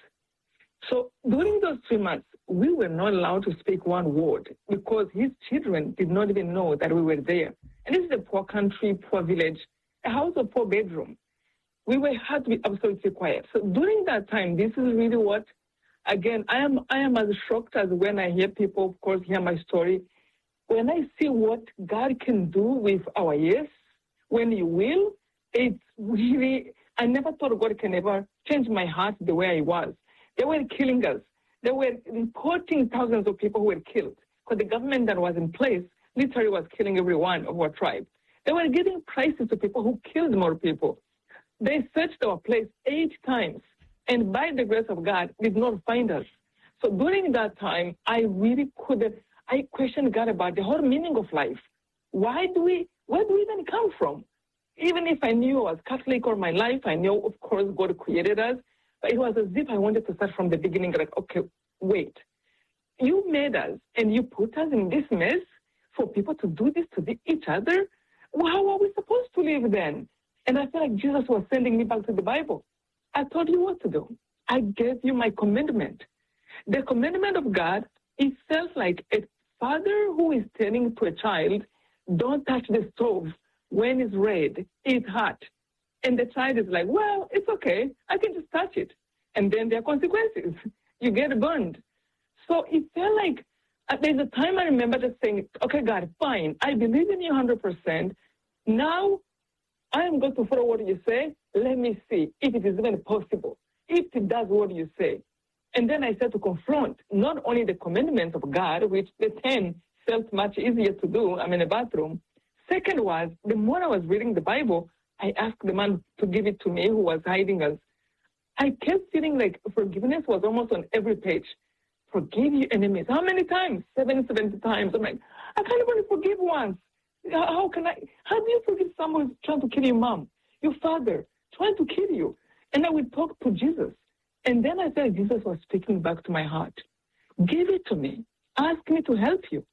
So during those three months, we were not allowed to speak one word because his children did not even know that we were there. And this is a poor country, poor village, a house of four bedrooms. We were had to be absolutely quiet. So during that time, this is really what, again, I am I am as shocked as when I hear people, of course, hear my story. When I see what God can do with our yes, when He will, it's really, I never thought God can ever change my heart the way I was. They were killing us. They were reporting thousands of people who were killed because the government that was in place literally was killing every one of our tribe. They were giving prizes to people who killed more people. They searched our place eight times, and by the grace of God, did not find us. So during that time, I really couldn't, I questioned God about the whole meaning of life. Why do we, where do we even come from? Even if I knew I was Catholic all my life, I knew, of course, God created us, but it was as if I wanted to start from the beginning, like, okay, wait. You made us, and you put us in this mess for people to do this to the, each other? How are we supposed to live then? And I feel like Jesus was sending me back to the Bible. I told you what to do. I gave you my commandment. The commandment of God is felt like a father who is telling to a child, don't touch the stove when it's red, it's hot. And the child is like, well, it's okay. I can just touch it. And then there are consequences. You get burned. So it felt like uh, there's a time I remember just saying, okay, God, fine. I believe in you one hundred percent. Now I am going to follow what you say. Let me see if it is even possible, if it does what you say. And then I said to confront not only the commandments of God, which the ten felt much easier to do. I'm in a bathroom. Second was, the more I was reading the Bible, I asked the man to give it to me who was hiding us. I kept feeling like forgiveness was almost on every page. Forgive your enemies. How many times? Seven, seventy times. I'm like, I can't even forgive once. How, how can I? How do you forgive someone who's trying to kill your mom, your father, trying to kill you? And I would talk to Jesus. And then I said, Jesus was speaking back to my heart. Give it to me. Ask me to help you.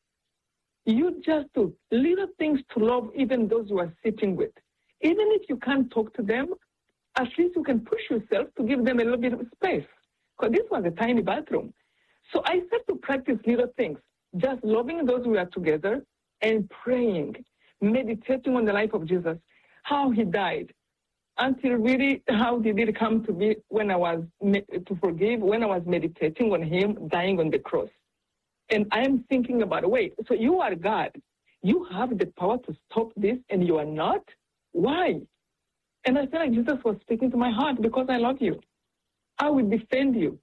You just do little things to love even those you are sitting with. Even if you can't talk to them, at least you can push yourself to give them a little bit of space. Because this was a tiny bathroom. So I started to practice little things, just loving those we are together and praying, meditating on the life of Jesus, how he died, until really how did it come to be when I was to forgive, when I was meditating on him dying on the cross. And I am thinking about, wait, so you are God. You have the power to stop this and you are not? Why? And I feel like Jesus was speaking to my heart because I love you. I will defend you.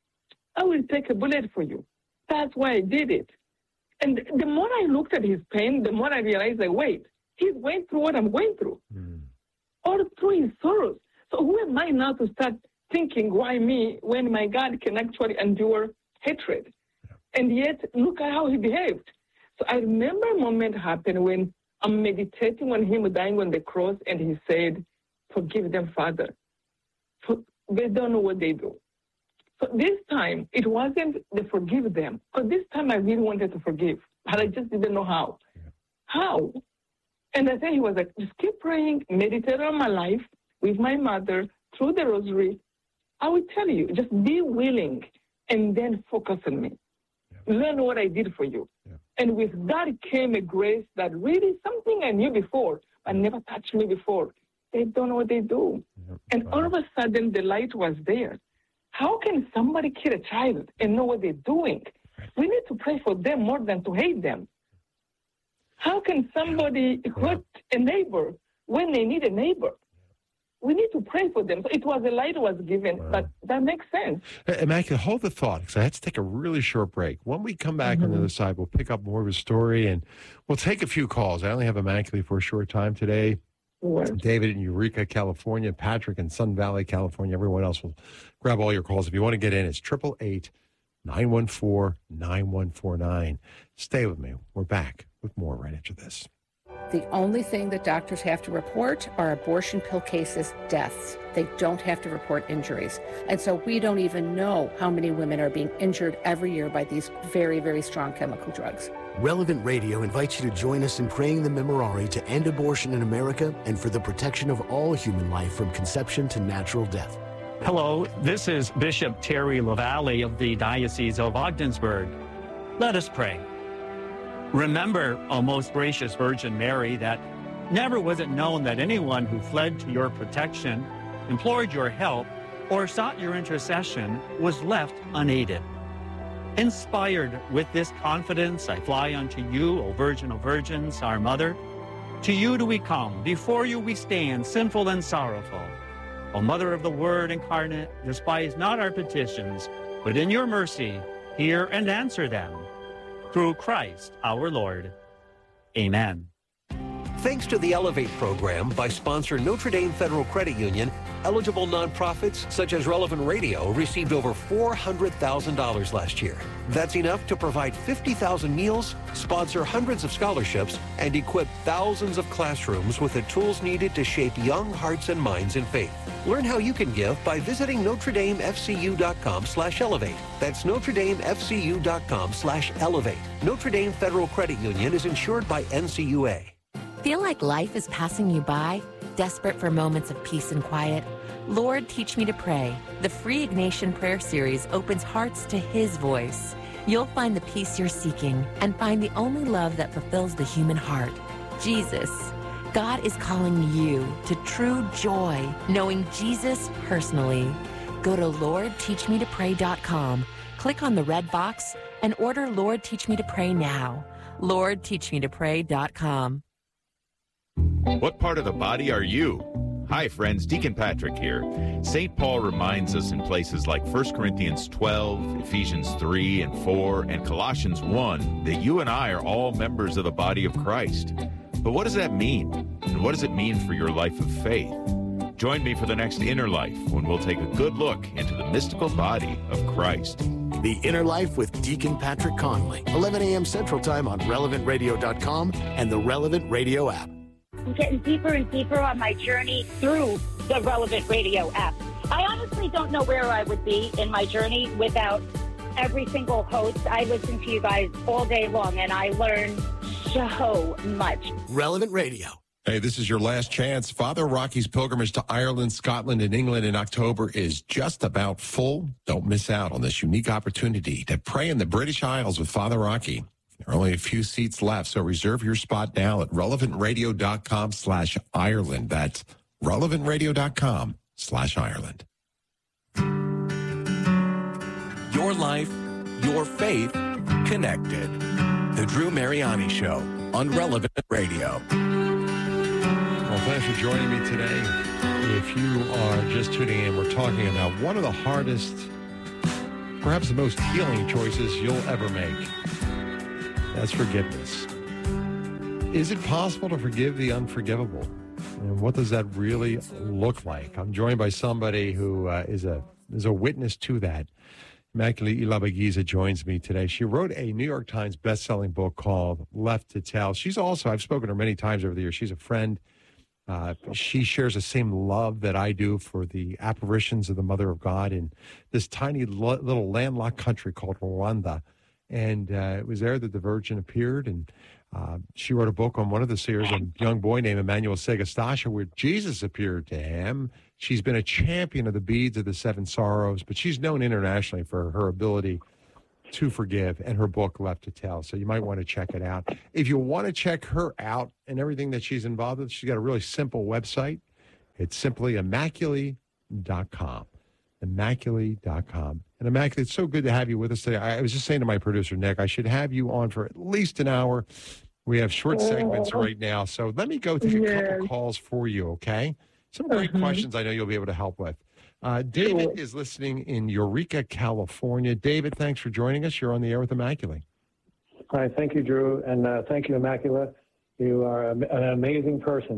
I will take a bullet for you. That's why I did it. And the more I looked at his pain, the more I realized, like, wait, he's going through what I'm going through. Mm. All through his sorrows. So who am I now to start thinking, why me, when my God can actually endure hatred? Yeah. And yet, look at how he behaved. So I remember a moment happened when I'm meditating on him dying on the cross, and he said, forgive them, Father. For they don't know what they do. So this time, it wasn't the forgive them, because this time I really wanted to forgive, but I just didn't know how. Yeah. How? And I think he was like, just keep praying, meditate on my life with my mother through the rosary. I will tell you, just be willing and then focus on me. Yeah. Learn what I did for you. Yeah. And with that came a grace that really something I knew before, but never touched me before. They don't know what they do. Yeah. And wow. all of a sudden, the light was there. How can somebody kill a child and know what they're doing? We need to pray for them more than to hate them. How can somebody hurt a neighbor when they need a neighbor? We need to pray for them. So it was a light was given, wow. but that makes sense. Immaculate, hold the thought, because I had to take a really short break. When we come back mm-hmm. on the other side, we'll pick up more of his story, and we'll take a few calls. I only have Immaculate for a short time today. David in Eureka, California, Patrick in Sun Valley, California. Everyone else will grab all your calls. If you want to get in, it's eight eight eight, nine one four, nine one four nine. Stay with me. We're back with more right after this. The only thing that doctors have to report are abortion pill cases, deaths. They don't have to report injuries. And so we don't even know how many women are being injured every year by these very, very strong chemical drugs. Relevant Radio invites you to join us in praying the Memorare to end abortion in America and for the protection of all human life from conception to natural death. Hello, this is Bishop Terry LaValle of the Diocese of Ogdensburg. Let us pray. Remember, O most gracious Virgin Mary, that never was it known that anyone who fled to your protection, implored your help, or sought your intercession was left unaided. Inspired with this confidence, I fly unto you, O Virgin of Virgins, our Mother. To you do we come, before you we stand, sinful and sorrowful. O Mother of the Word incarnate, despise not our petitions, but in your mercy hear and answer them. Through Christ our Lord. Amen. Thanks to the Elevate program by sponsor Notre Dame Federal Credit Union, eligible nonprofits such as Relevant Radio received over four hundred thousand dollars last year. That's enough to provide fifty thousand meals, sponsor hundreds of scholarships, and equip thousands of classrooms with the tools needed to shape young hearts and minds in faith. Learn how you can give by visiting Notre Dame F C U dot com slash elevate. That's Notre Dame F C U dot com slash elevate. Notre Dame Federal Credit Union is insured by N C U A. Feel like life is passing you by? Desperate for moments of peace and quiet? Lord, Teach Me to Pray. The free Ignatian Prayer Series opens hearts to His voice. You'll find the peace you're seeking and find the only love that fulfills the human heart, Jesus. God is calling you to true joy, knowing Jesus personally. Go to Lord Teach Me to Pray dot com, click on the red box, and order Lord Teach Me to Pray now. Lord Teach Me to Pray dot com. What part of the body are you? Hi, friends. Deacon Patrick here. Saint Paul reminds us in places like First Corinthians twelve, Ephesians three and four, and Colossians one that you and I are all members of the body of Christ. But what does that mean? And what does it mean for your life of faith? Join me for the next Inner Life when we'll take a good look into the mystical body of Christ. The Inner Life with Deacon Patrick Conley, eleven a.m. Central Time on relevant radio dot com and the Relevant Radio app. I'm getting deeper and deeper on my journey through the Relevant Radio app. I honestly don't know where I would be in my journey without every single host. I listen to you guys all day long, and I learn so much. Relevant Radio. Hey, this is your last chance. Father Rocky's pilgrimage to Ireland, Scotland, and England in October is just about full. Don't miss out on this unique opportunity to pray in the British Isles with Father Rocky. There are only a few seats left, so reserve your spot now at relevant radio dot com slash Ireland. That's relevant radio dot com slash Ireland. Your life, your faith, connected. The Drew Mariani Show on Relevant Radio. Well, thanks for joining me today. If you are just tuning in, we're talking about one of the hardest, perhaps the most healing choices you'll ever make. That's forgiveness. Is it possible to forgive the unforgivable? And what does that really look like? I'm joined by somebody who uh, is a is a witness to that. Immaculée Ilibagiza joins me today. She wrote a New York Times best-selling book called Left to Tell. She's also, I've spoken to her many times over the years. She's a friend. Uh, she shares the same love that I do for the apparitions of the Mother of God in this tiny lo- little landlocked country called Rwanda. And uh, it was there that the Virgin appeared, and uh, she wrote a book on one of the seers, a young boy named Emmanuel Segastasha, where Jesus appeared to him. She's been a champion of the beads of the seven sorrows, but she's known internationally for her ability to forgive, and her book, Left to Tell. So you might want to check it out. If you want to check her out and everything that she's involved with, she's got a really simple website. It's simply immaculée dot com. immaculée dot com. And Immaculée, it's so good to have you with us today. I was just saying to my producer, Nick, I should have you on for at least an hour. We have short segments right now. So let me go take a Yes. couple calls for you, okay? Some great Mhm. questions I know you'll be able to help with. Uh, David Sure. is listening in Eureka, California. David, thanks for joining us. You're on the air with Immaculée. Hi, thank you, Drew, and uh, thank you, Immaculée. You are a- an amazing person.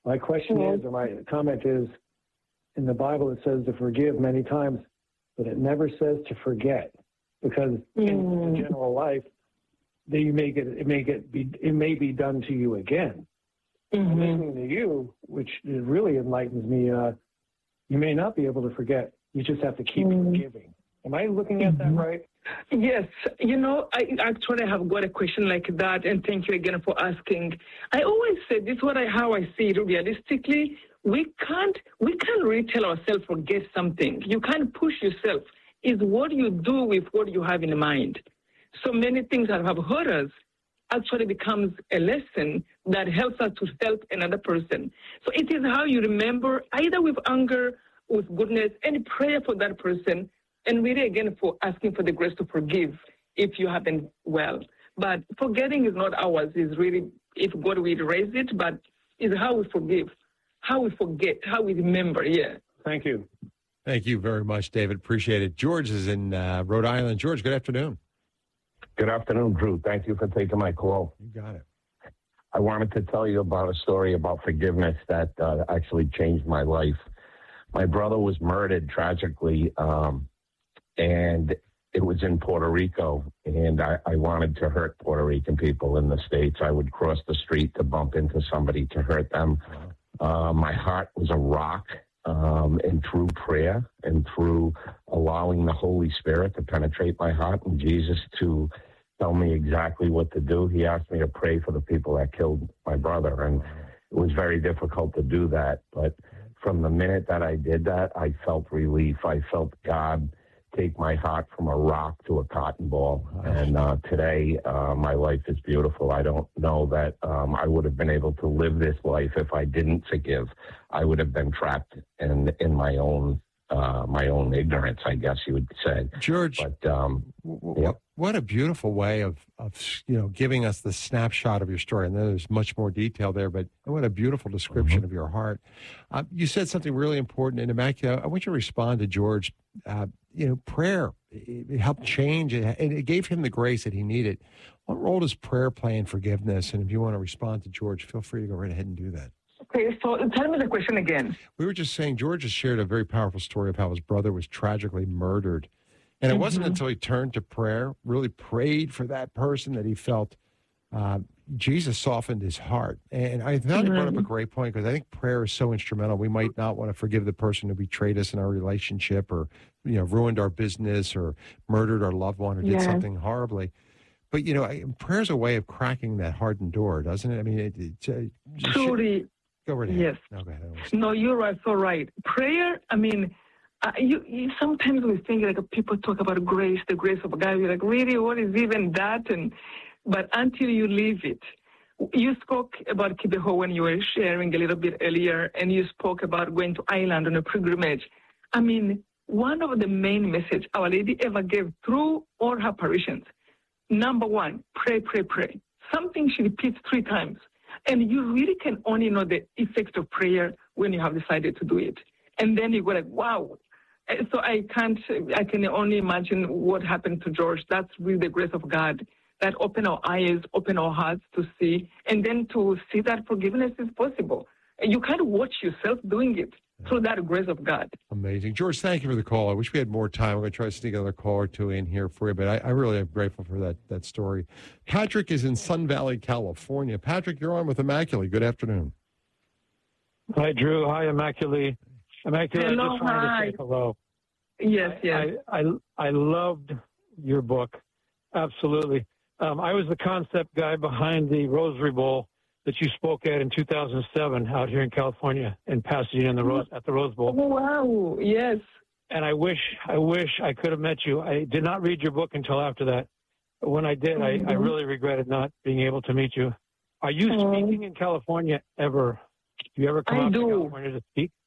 My question Hello. is, or my comment is, in the Bible it says to forgive many times, but it never says to forget, because Mm. in the general life, that you may get it may get be it may be done to you again. Mm-hmm. Listening to you, which really enlightens me, uh, you may not be able to forget. You just have to keep Mm. forgiving. Am I looking at that right? Yes. You know, I actually have got a question like that, and thank you again for asking. I always say this is what I, how I see it realistically. We can't, we can't really tell ourselves forget something. You can't push yourself. It's what you do with what you have in mind. So many things that have hurt us actually becomes a lesson that helps us to help another person. So it is how you remember, either with anger, with goodness, and prayer for that person, and really again for asking for the grace to forgive if you haven't well. But forgetting is not ours. It's really if God will erase it, but it's how we forgive, how we forget, how we remember. Yeah. Thank you. Thank you very much, David. Appreciate it. George is in uh, Rhode Island. George, good afternoon. Good afternoon, Drew. Thank you for taking my call. You got it. I wanted to tell you about a story about forgiveness that uh, actually changed my life. My brother was murdered tragically, um, and it was in Puerto Rico, and I, I wanted to hurt Puerto Rican people in the States. I would cross the street to bump into somebody to hurt them. Uh, my heart was a rock, um, and through prayer and through allowing the Holy Spirit to penetrate my heart and Jesus to tell me exactly what to do, he asked me to pray for the people that killed my brother, and it was very difficult to do that. But from the minute that I did that, I felt relief. I felt God take my heart from a rock to a cotton ball. And uh, today, uh, my life is beautiful. I don't know that um, I would have been able to live this life if I didn't forgive. I would have been trapped in in my own uh, my own ignorance, I guess you would say. George, but um, w- yep. what a beautiful way of, of, you know, giving us the snapshot of your story. And there's much more detail there, but what a beautiful description mm-hmm. of your heart. Uh, you said something really important. And Immaculate, I want you to respond to George. Uh, you know, prayer, it helped change it, and it gave him the grace that he needed. What role does prayer play in forgiveness? And if you want to respond to George, feel free to go right ahead and do that. Okay, so tell me the question again. We were just saying George has shared a very powerful story of how his brother was tragically murdered. And it mm-hmm. wasn't until he turned to prayer, really prayed for that person, that he felt uh, Jesus softened his heart. And I thought mm-hmm. he brought up a great point, because I think prayer is so instrumental. We might not want to forgive the person who betrayed us in our relationship, or, you know, ruined our business, or murdered our loved one, or did yeah. something horribly. But, you know, prayer is a way of cracking that hardened door, doesn't it? I mean, it, it, it truly. Go right ahead. Yes. No, go ahead. No, you're right. So right. Prayer, I mean, uh, you, you sometimes we think like people talk about grace, the grace of God. You're like, really, what is even that? And but until you live it, you spoke about Kibeho when you were sharing a little bit earlier, and you spoke about going to Ireland on a pilgrimage. I mean, one of the main messages Our Lady ever gave through all her apparitions, number one, pray, pray, pray. Something she repeats three times. And you really can only know the effect of prayer when you have decided to do it. And then you go like, wow. So I can't, I can only imagine what happened to George. That's really the grace of God that open our eyes, open our hearts to see, and then to see that forgiveness is possible. And you can't watch yourself doing it through that grace of God. Amazing. George, thank you for the call. I wish we had more time. I'm going to try to sneak another call or two in here for you, but I, I really am grateful for that that story. Patrick is in Sun Valley, California. Patrick, you're on with Immaculate. Good afternoon. Hi, Drew. Hi, Immaculate. Immaculate, hello, I just wanted hi. to say hello. Yes, yes. I, I, I loved your book. Absolutely. Um, I was the concept guy behind the Rosary Bowl that you spoke at in two thousand seven out here in California in Pasadena in the Rose, at the Rose Bowl. Oh, wow. Yes. And I wish, I wish I could have met you. I did not read your book until after that. But when I did, mm-hmm. I, I really regretted not being able to meet you. Are you mm-hmm. speaking in California ever? Do you ever come I out do. to California to speak?